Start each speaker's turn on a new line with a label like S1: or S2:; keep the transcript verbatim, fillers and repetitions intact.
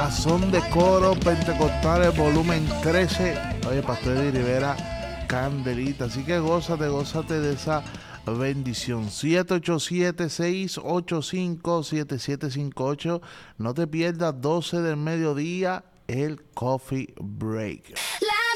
S1: a son de coro pentecostales volumen trece. Oye, Pastor Eddie Rivera, Candelita. Así que gózate, gózate de esa bendición. siete ocho siete, seis ocho cinco, siete siete cinco ocho. No te pierdas doce del mediodía, el Coffee Break. La